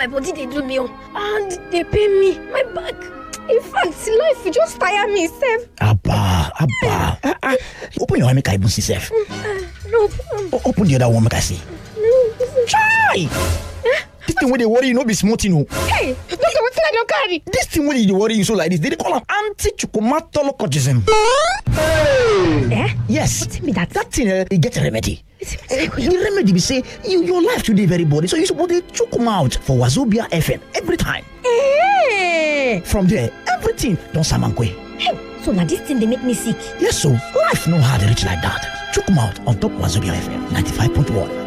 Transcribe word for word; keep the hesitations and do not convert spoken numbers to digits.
my body they do me oh. And they pay me my back. In fact, life just tire me, sef. Abba, Abba. Uh, uh, open your eye, make I even see, sef. Mm, uh, no. Um, o- open the other one, make I see. No. Try! Eh? This thing where they worry you, no be smart, you know. Hey, doctor, what I don't carry? This thing where they worry you so like this, they call it anti-chukumatologism. Eh? Yes. What's me that? That thing, uh, it get a remedy. Uh, the remedy be say, you, your life today very body, so you supposed to chukum out for Wazobia F M every time. Hey. From there, everything don't samankwe. Hey, so now this thing they make me sick. Yes, so life no hard reach like that. Chukum out on top Wazobia F M ninety-five point one.